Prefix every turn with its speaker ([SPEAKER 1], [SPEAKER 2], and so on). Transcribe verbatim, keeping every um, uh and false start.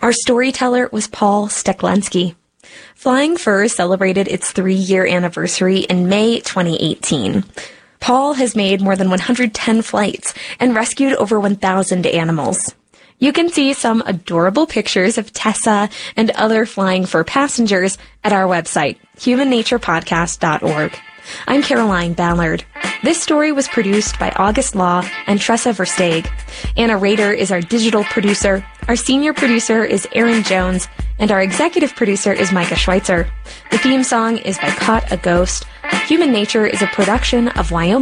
[SPEAKER 1] Our storyteller was Paul Steklensky. Flying Fur celebrated its three-year anniversary in May twenty eighteen. Paul has made more than one hundred ten flights and rescued over one thousand animals. You can see some adorable pictures of Tessa and other Flying Fur passengers at our website, human nature podcast dot org. I'm Caroline Ballard. This story was produced by August Law and Tressa Versteeg. Anna Rader is our digital producer. Our senior producer is Aaron Jones, and our executive producer is Micah Schweitzer. The theme song is by Caught a Ghost. Human Nature is a production of Wyoming